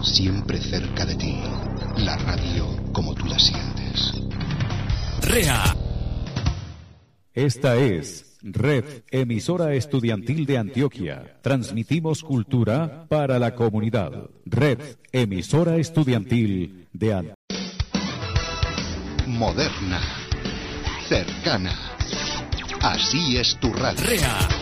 siempre cerca de ti. La radio como tú la sientes. REA. Esta es Red Emisora Estudiantil de Antioquia. Transmitimos cultura para la comunidad. Red Emisora Estudiantil de Antioquia. Moderna. Cercana. Así es tu radio. REA.